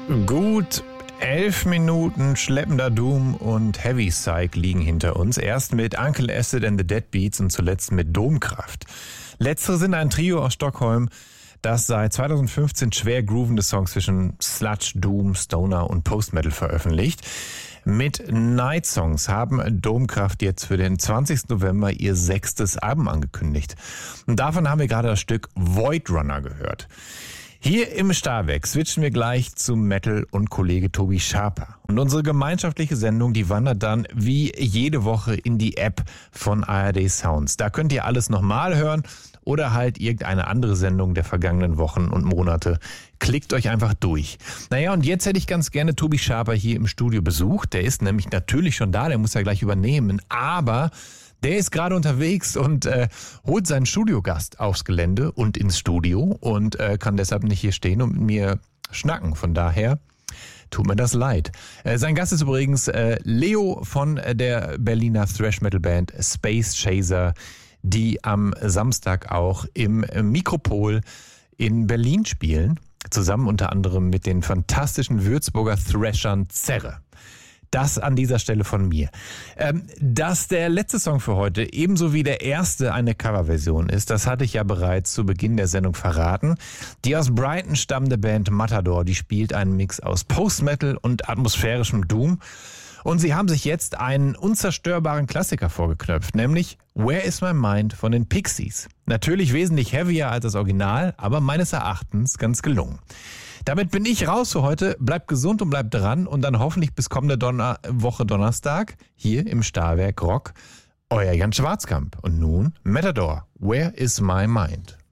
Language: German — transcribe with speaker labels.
Speaker 1: Gut 11 Minuten schleppender Doom und Heavy Psych liegen hinter uns. Erst mit Uncle Acid and the Deadbeats und zuletzt mit Domkraft. Letztere sind ein Trio aus Stockholm, das seit 2015 schwer groovende Songs zwischen Sludge, Doom, Stoner und Post-Metal veröffentlicht. Mit Night Songs haben Domkraft jetzt für den 20. November ihr 6. Album angekündigt. Und davon haben wir gerade das Stück Void Runner gehört. Hier im Starwerk switchen wir gleich zu Metal und Kollege Tobi Schaper. Und unsere gemeinschaftliche Sendung, die wandert dann wie jede Woche in die App von ARD Sounds. Da könnt ihr alles nochmal hören oder halt irgendeine andere Sendung der vergangenen Wochen und Monate. Klickt euch einfach durch. Naja, und jetzt hätte ich ganz gerne Tobi Schaper hier im Studio besucht. Der ist nämlich natürlich schon da, der muss ja gleich übernehmen. Aber der ist gerade unterwegs und holt seinen Studiogast aufs Gelände und ins Studio und kann deshalb nicht hier stehen und mit mir schnacken. Von daher tut mir das leid. Sein Gast ist übrigens Leo von der Berliner Thrash-Metal-Band Space Chaser, die am Samstag auch im Mikropol in Berlin spielen. Zusammen unter anderem mit den fantastischen Würzburger Thrashern Zerre. Das an dieser Stelle von mir. Dass der letzte Song für heute ebenso wie der erste eine Coverversion ist, das hatte ich ja bereits zu Beginn der Sendung verraten. Die aus Brighton stammende Band Matador, die spielt einen Mix aus Post-Metal und atmosphärischem Doom. Und sie haben sich jetzt einen unzerstörbaren Klassiker vorgeknöpft, nämlich Where is My Mind von den Pixies. Natürlich wesentlich heavier als das Original, aber meines Erachtens ganz gelungen. Damit bin ich raus für heute. Bleibt gesund und bleibt dran und dann hoffentlich bis kommende Woche Donnerstag hier im Starwerk Rock. Euer Jan Schwarzkamp. Und nun Matador, Where is My Mind?